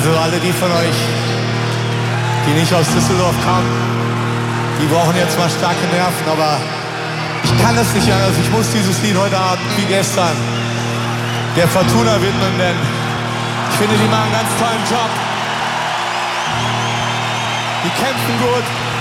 Also alle die von euch, die nicht aus Düsseldorf kamen, die brauchen jetzt mal starke Nerven, aber ich kann es nicht anders. Ich muss dieses Lied heute Abend, wie gestern, der Fortuna widmen, denn ich finde, die machen einen ganz tollen Job. Die kämpfen gut.